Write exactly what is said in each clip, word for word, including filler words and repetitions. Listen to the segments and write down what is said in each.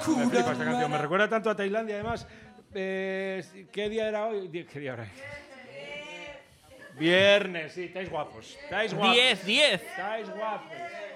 Me flipa esta canción. Me recuerda tanto a Tailandia, además. Eh, ¿Qué día era hoy? ¿Qué día era hoy? Viernes, sí, estáis guapos. Estáis guapos. Diez, diez. Estáis guapos.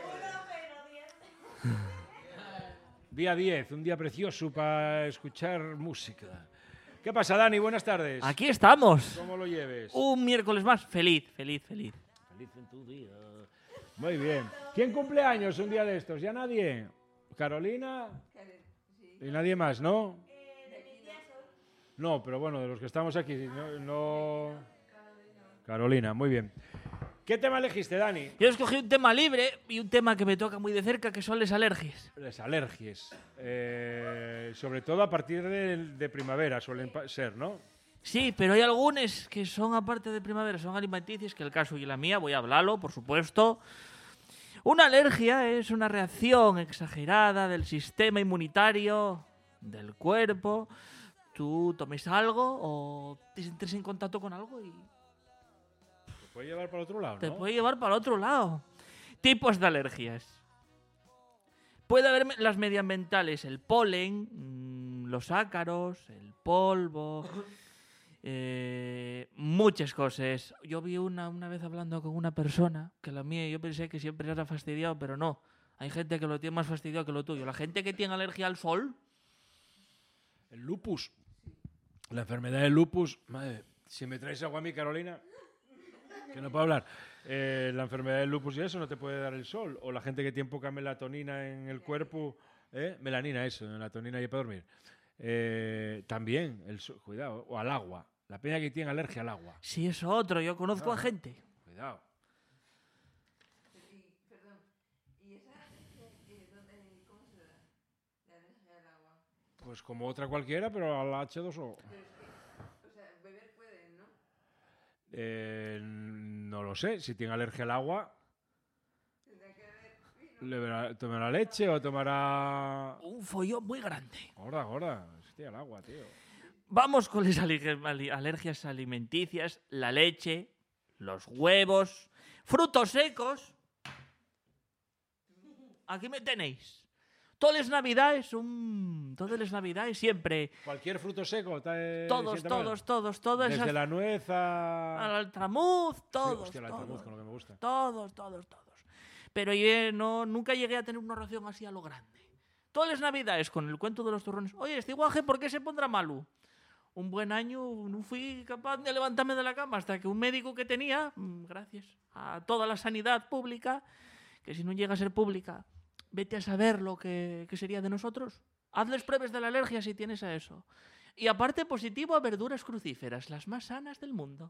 Día diez, un día precioso para escuchar música. ¿Qué pasa, Dani? Buenas tardes. Aquí estamos. ¿Cómo lo lleves? Un miércoles más. Feliz, feliz, feliz. Feliz en tu día. Muy bien. ¿Quién cumple años un día de estos? ¿Ya nadie? ¿Carolina? Y nadie más, ¿no? No, pero bueno, de los que estamos aquí, no... no... Carolina, muy bien. ¿Qué tema elegiste, Dani? Yo escogí un tema libre y un tema que me toca muy de cerca, que son las alergias. Las alergias. Eh, sobre todo a partir de, de primavera suelen ser, ¿no? Sí, pero hay algunas que son, aparte de primavera, son alimenticias, que el caso y la mía, voy a hablarlo, por supuesto. Una alergia es una reacción exagerada del sistema inmunitario, del cuerpo. Tú tomes algo o te entres en contacto con algo y Te puede llevar para otro lado, te ¿no? puede llevar para el otro lado. Tipos de alergias. Puede haber me- las medioambientales, el polen, mmm, los ácaros, el polvo, eh, muchas cosas. Yo vi una, una vez hablando con una persona, que la mía yo pensé que siempre era fastidiado, pero no. Hay gente que lo tiene más fastidiado que lo tuyo. La gente que tiene alergia al sol, El lupus. La enfermedad del lupus. Madre, si me traes agua a mí, Carolina, que no puedo hablar. Eh, la enfermedad del lupus y eso no te puede dar el sol. O la gente que tiene poca melatonina en el cuerpo. ¿eh? Melanina, eso, melatonina y para dormir. Eh, también, el sol, cuidado. O al agua. La peña que tiene alergia al agua. si es otro, yo conozco No, a no. gente. Cuidado. Pues como otra cualquiera, pero a la hache dos o. Eh, no lo sé, si tiene alergia al agua, le verá- ¿tomará leche o tomará...? Un follón muy grande. Gorda, gorda, hostia, el agua, tío. Vamos con las alergias, alergias alimenticias, la leche, los huevos, frutos secos. Aquí me tenéis. Todas las navidades, un... todas las navidades siempre. Cualquier fruto seco, te Todos, sienta mal. todos, todos, todas Desde esas... la nuez a... Al altramuz, Sí, todos, hostia, el todos, altramuz, con lo que me gusta. todos, todos, todos. Pero yo eh, no, nunca llegué a tener una ración así a lo grande. Todas las navidades con el cuento de los turrones. Oye, este guaje, ¿por qué se pondrá malo? Un buen año no fui capaz de levantarme de la cama hasta que un médico que tenía, mm, gracias a toda la sanidad pública, que si no llega a ser pública, vete a saber lo que, que sería de nosotros. Hazles pruebas de la alergia si tienes a eso. Y aparte positivo a verduras crucíferas, las más sanas del mundo.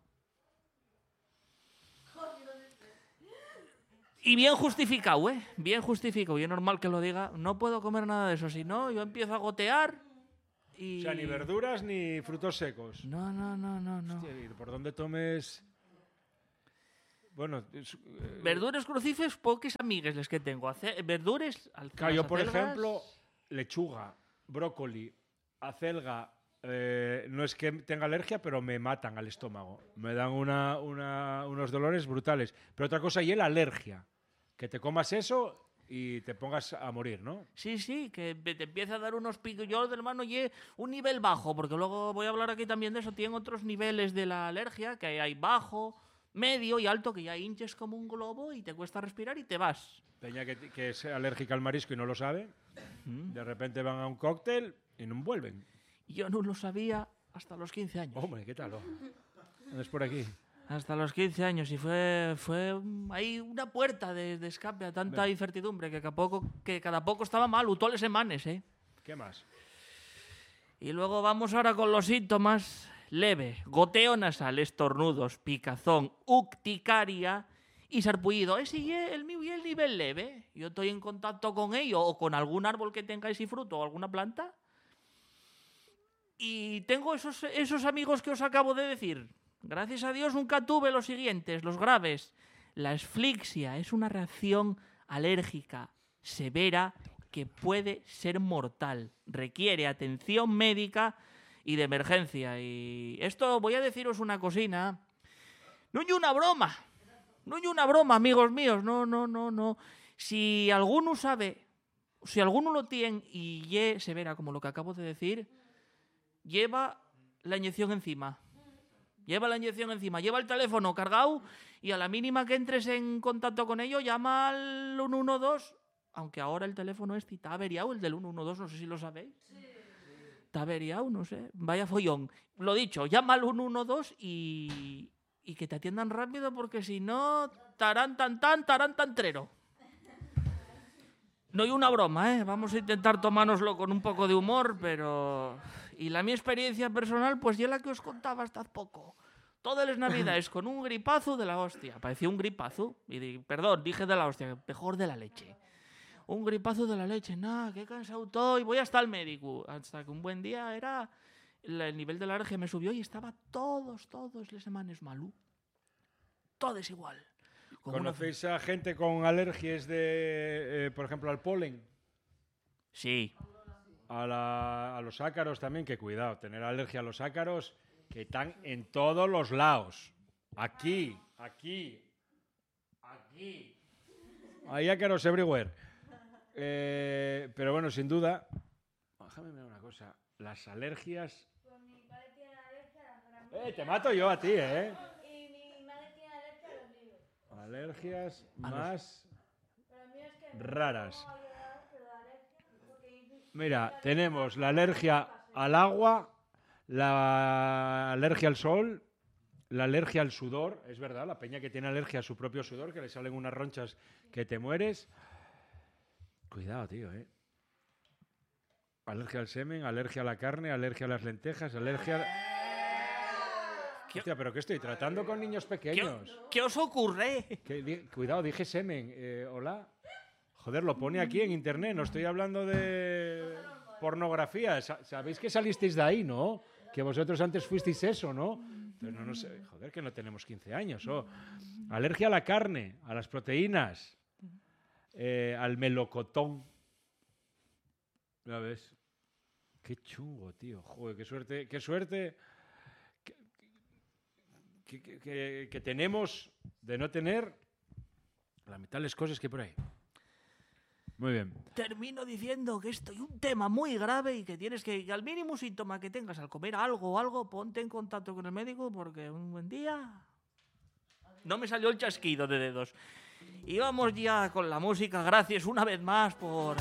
Y bien justificado, ¿eh? Bien justificado. Y es normal que lo diga. No puedo comer nada de eso. Si no, yo empiezo a gotear y... O sea, ni verduras ni frutos secos. No, no, no, no, no. Hostia, ¿y por dónde tomes...? Bueno, es, eh, Verduras crucíferas, pocas amigas las que tengo. Ace- verduras... al- claro, yo, las por acelgas- ejemplo, lechuga, brócoli, acelga, eh, no es que tenga alergia, pero me matan al estómago. Me dan una, una- unos dolores brutales. Pero otra cosa, y la alergia. Que te comas eso y te pongas a morir, ¿no? Sí, sí, que te te empieza a dar unos picos. Yo, hermano, y un nivel bajo, porque luego voy a hablar aquí también de eso. Tienen otros niveles de la alergia, que hay bajo, medio y alto, que ya hinches como un globo y te cuesta respirar y te vas. Peña que, que es alérgica al marisco y no lo sabe, Mm. de repente van a un cóctel y no vuelven. Yo no lo sabía hasta los quince años. Hombre, ¿qué tal? oh? Andas por aquí. Hasta los quince años y fue, fue mm, ahí una puerta de, de escape a tanta Ven. incertidumbre que, cada poco, que cada poco estaba mal, todas las semanas, ¿eh? ¿Qué más? Y luego vamos ahora con los síntomas leve, goteo nasal, estornudos, picazón, urticaria y sarpullido. Ese y el mío y el nivel leve. Yo estoy en contacto con ello o con algún árbol que tenga ese fruto o alguna planta. Y tengo esos, esos amigos que os acabo de decir. Gracias a Dios nunca tuve los siguientes, los graves. La asfixia es una reacción alérgica severa que puede ser mortal. Requiere atención médica y de emergencia. Y esto voy a deciros una cosina. No es una broma. No es una broma, amigos míos. No, no, no, no. Si alguno sabe si alguno lo tiene y ye severa, como lo que acabo de decir, lleva la inyección encima. Lleva la inyección encima, lleva el teléfono cargado y a la mínima que entres en contacto con ello, llama al uno uno dos, aunque ahora el teléfono este está averiado, el del uno uno dos, no sé si lo sabéis. Sí. Está averiado, no sé, vaya follón. Lo dicho, llama al uno uno dos y, y que te atiendan rápido porque si no, tarán tan tan, tarán tan trero. No hay una broma, ¿eh? Vamos a intentar tomárnoslo con un poco de humor, pero... Y la mi experiencia personal, pues ya la que os contaba hasta hace poco. Todas las navidades con un gripazo de la hostia. Parecía un gripazo. Y di, perdón, dije de la hostia, mejor de la leche. Un gripazo de la leche. Nah, qué cansado estoy. Voy hasta el médico. Hasta que un buen día era... El nivel de la alergia me subió y estaba todos, todos los semanas malú. Todos igual. ¿Conocéis una... a gente con alergias de, eh, por ejemplo, al polen? Sí. A, la, a los ácaros también, que cuidado, tener alergia a los ácaros que están en todos los lados. Aquí, aquí, aquí. Hay ácaros everywhere. Eh, pero bueno, sin duda, déjame ver una cosa. Las alergias... Mi padre tiene alergia a las gramitas. Eh, te mato yo a ti, ¿eh? Y mi madre tiene alergia a los libros. Alergias A más Pero mío es que raras. no va a ayudar, pero la alergia, porque- Mira, tenemos la alergia al agua, la alergia al sol, la alergia al sudor, es verdad, la peña que tiene alergia a su propio sudor, que le salen unas ronchas que te mueres. Cuidado, tío, ¿eh? Alergia al semen, alergia a la carne, alergia a las lentejas, alergia... ¿Qué? Hostia, ¿pero qué estoy tratando con niños ¿Qué, pequeños? ¿Qué os ocurre? Que di- Cuidado, dije semen. Eh, hola. Joder, lo pone aquí en internet, no estoy hablando de pornografía. Sa- Sabéis que salisteis de ahí, ¿no? Que vosotros antes fuisteis eso, ¿no? Entonces, no, no sé, joder, que no tenemos quince años. Oh. Alergia a la carne, a las proteínas, eh, al melocotón. ¿Ya ves? Qué chungo, tío. Joder, qué suerte, qué suerte que, que, que- que- que tenemos de no tener la mitad de las cosas que por ahí. Muy bien. Termino diciendo que esto es un tema muy grave y que tienes que, al mínimo síntoma que tengas al comer algo o algo, ponte en contacto con el médico porque un buen día... No me salió el chasquido de dedos. Y vamos ya con la música. Gracias una vez más por...